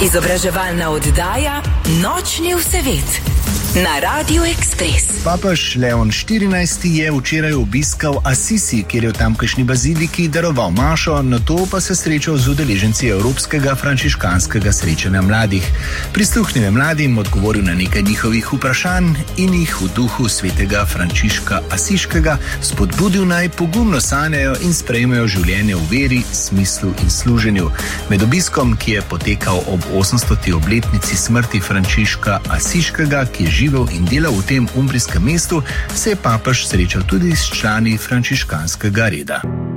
Izobraževalna oddaja Nočni vsevet na Radiu Ekspres. Papež Leon XIV je včeraj obiskal Asisi, kjer je v tamkajšnji baziliki daroval mašo, nato pa se srečal z udeleženci Evropskega frančiškanskega srečanja mladih. Prisluhnil je mladim, odgovoril na nekaj njihovih vprašanj in jih v duhu svetega Frančiška Asiškega spodbudil naj pogumno sanjajo in sprejmejo življenje v veri, smislu in služenju. Med obiskom, ki je potekal ob 800. obletnici smrti Frančiška Asiškega, ki je živel in delal v tem umbrijskem mestu, se je papež srečal tudi s člani frančiškanskega reda.